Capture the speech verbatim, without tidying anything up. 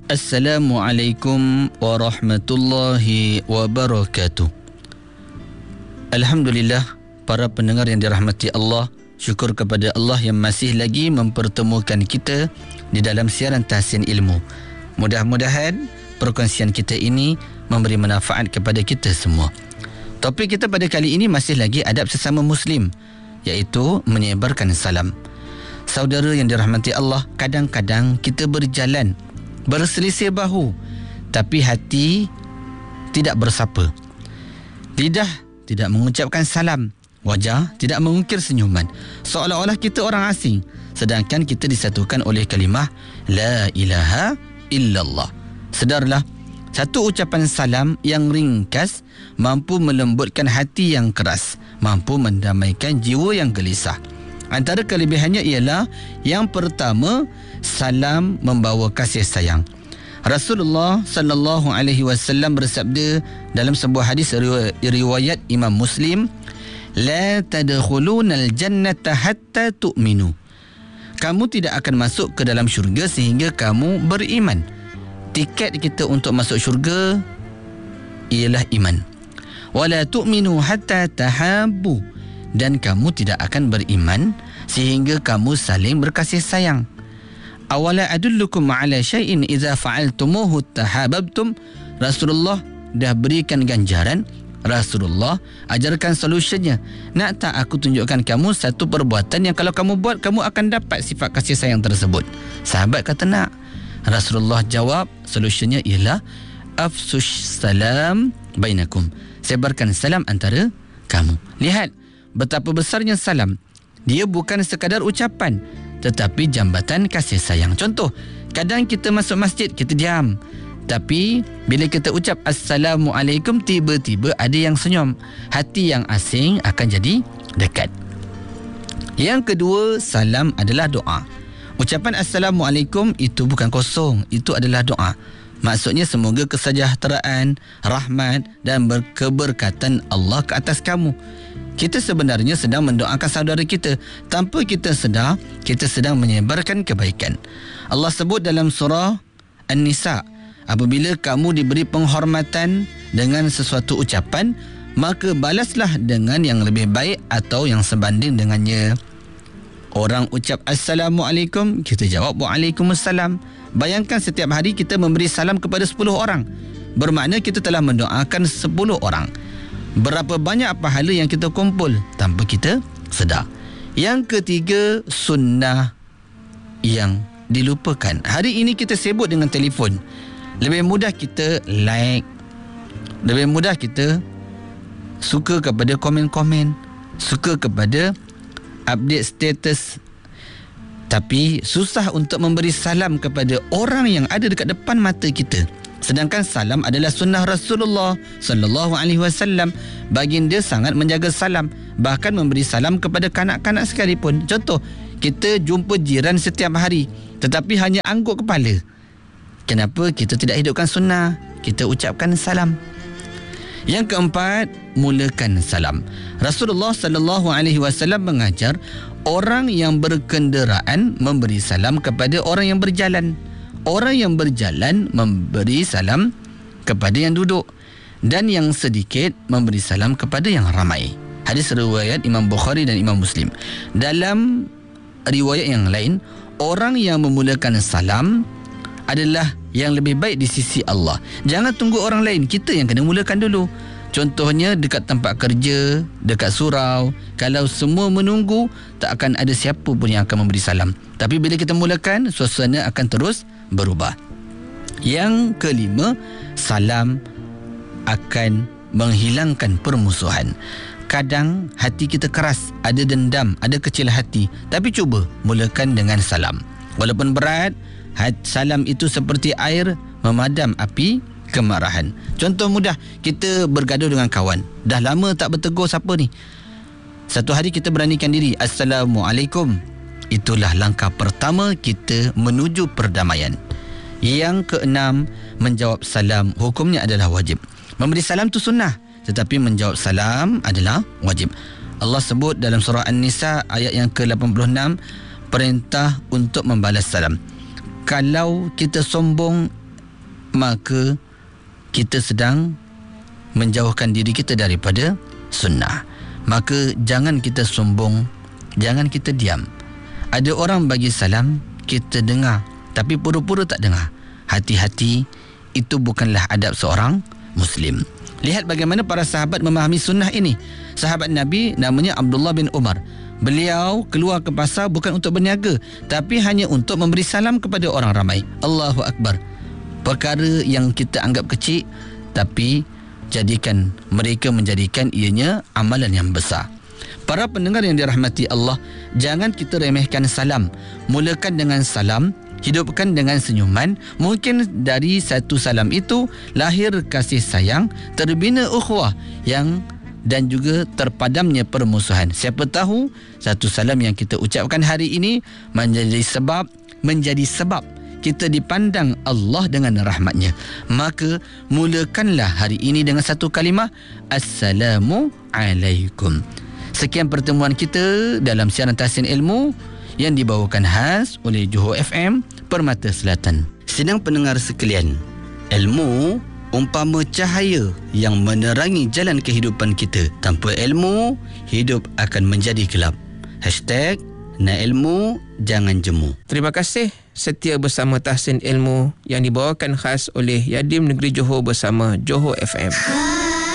Assalamualaikum warahmatullahi wabarakatuh. Alhamdulillah, para pendengar yang dirahmati Allah, syukur kepada Allah yang masih lagi mempertemukan kita di dalam siaran Tahsin Ilmu. Mudah-mudahan perkongsian kita ini memberi manfaat kepada kita semua. Topik kita pada kali ini masih lagi adab sesama Muslim, iaitu menyebarkan salam. Saudara yang dirahmati Allah, kadang-kadang kita berjalan berselisih bahu, tapi hati tidak bersapa. Lidah tidak mengucapkan salam, wajah tidak mengukir senyuman, seolah-olah kita orang asing, sedangkan kita disatukan oleh kalimah La ilaha illallah. Sedarlah, satu ucapan salam yang ringkas mampu melembutkan hati yang keras, mampu mendamaikan jiwa yang gelisah. Antara kelebihannya ialah yang pertama, salam membawa kasih sayang. Rasulullah sallallahu alaihi wasallam bersabda dalam sebuah hadis riwayat Imam Muslim, la tadkhulunal jannata hatta tu'minu. Kamu tidak akan masuk ke dalam syurga sehingga kamu beriman. Tiket kita untuk masuk syurga ialah iman. Wala tu'minu hatta tahabbu. Dan kamu tidak akan beriman sehingga kamu saling berkasih sayang. Awala adullukum ala syai'in idza fa'altumuhu tahabbtum. Rasulullah dah berikan ganjaran, Rasulullah ajarkan solusinya. Nak tak aku tunjukkan kamu satu perbuatan yang kalau kamu buat, kamu akan dapat sifat kasih sayang tersebut? Sahabat kata nak. Rasulullah jawab, solusinya ialah afsush salam bainakum. Sebarkan salam antara kamu. Lihat betapa besarnya salam. Dia bukan sekadar ucapan, tetapi jambatan kasih sayang. Contoh, kadang kita masuk masjid, kita diam. Tapi bila kita ucap Assalamualaikum, tiba-tiba ada yang senyum. Hati yang asing akan jadi dekat. Yang kedua, salam adalah doa. Ucapan Assalamualaikum itu bukan kosong, itu adalah doa. Maksudnya semoga kesejahteraan, rahmat dan keberkatan Allah ke atas kamu. Kita sebenarnya sedang mendoakan saudara kita. Tanpa kita sedar, kita sedang menyebarkan kebaikan. Allah sebut dalam surah An-Nisa, apabila kamu diberi penghormatan dengan sesuatu ucapan, maka balaslah dengan yang lebih baik atau yang sebanding dengannya. Orang ucap Assalamualaikum, kita jawab Waalaikumsalam. Bayangkan setiap hari kita memberi salam kepada sepuluh orang. Bermakna kita telah mendoakan sepuluh orang. Berapa banyak pahala yang kita kumpul tanpa kita sedar. Yang ketiga, sunnah yang dilupakan. Hari ini kita sibuk dengan telefon. Lebih mudah kita like, lebih mudah kita suka kepada komen-komen, suka kepada update status. Tapi susah untuk memberi salam kepada orang yang ada dekat depan mata kita. Sedangkan salam adalah sunnah Rasulullah sallallahu alaihi wasallam. Baginda sangat menjaga salam, bahkan memberi salam kepada kanak-kanak sekalipun. Contoh, kita jumpa jiran setiap hari tetapi hanya angguk kepala. Kenapa kita tidak hidupkan sunnah? Kita ucapkan salam. Yang keempat, mulakan salam. Rasulullah sallallahu alaihi wasallam mengajar orang yang berkenderaan memberi salam kepada orang yang berjalan. Orang yang berjalan memberi salam kepada yang duduk, dan yang sedikit memberi salam kepada yang ramai. Hadis riwayat Imam Bukhari dan Imam Muslim. Dalam riwayat yang lain, orang yang memulakan salam adalah yang lebih baik di sisi Allah. Jangan tunggu orang lain, kita yang kena mulakan dulu. Contohnya dekat tempat kerja, dekat surau, kalau semua menunggu, tak akan ada siapa pun yang akan memberi salam. Tapi bila kita mulakan, suasana akan terus berubah. Yang kelima, salam akan menghilangkan permusuhan. Kadang hati kita keras, ada dendam, ada kecil hati, tapi cuba mulakan dengan salam. Walaupun berat, salam itu seperti air memadam api kemarahan. Contoh mudah, kita bergaduh dengan kawan, dah lama tak bertegur siapa ni. Satu hari kita beranikan diri, Assalamualaikum. Itulah langkah pertama kita menuju perdamaian. Yang keenam, menjawab salam hukumnya adalah wajib. Memberi salam tu sunnah, tetapi menjawab salam adalah wajib. Allah sebut dalam surah An-Nisa ayat yang ke lapan puluh enam, perintah untuk membalas salam. Kalau kita sombong maka kita sedang menjauhkan diri kita daripada sunnah. Maka jangan kita sombong, jangan kita diam. Ada orang bagi salam, kita dengar tapi pura-pura tak dengar. Hati-hati, itu bukanlah adab seorang Muslim. Lihat bagaimana para sahabat memahami sunnah ini. Sahabat Nabi namanya Abdullah bin Umar. Beliau keluar ke pasar bukan untuk berniaga, tapi hanya untuk memberi salam kepada orang ramai. Allahu Akbar. Perkara yang kita anggap kecil, tapi jadikan mereka menjadikan ianya amalan yang besar. Para pendengar yang dirahmati Allah, jangan kita remehkan salam. Mulakan dengan salam, hidupkan dengan senyuman. Mungkin dari satu salam itu lahir kasih sayang, terbina ukhuwah yang dan juga terpadamnya permusuhan. Siapa tahu satu salam yang kita ucapkan hari ini menjadi sebab menjadi sebab kita dipandang Allah dengan rahmatnya. Maka mulakanlah hari ini dengan satu kalimah, Assalamu alaikum. Sekian pertemuan kita dalam siaran Tahsin Ilmu yang dibawakan khas oleh Johor F M Permata Selatan. Sidang pendengar sekalian, ilmu umpama cahaya yang menerangi jalan kehidupan kita. Tanpa ilmu, hidup akan menjadi gelap. Hashtag nak ilmu, jangan jemu. Terima kasih setia bersama Tahsin Ilmu yang dibawakan khas oleh Yadim Negeri Johor bersama Johor F M.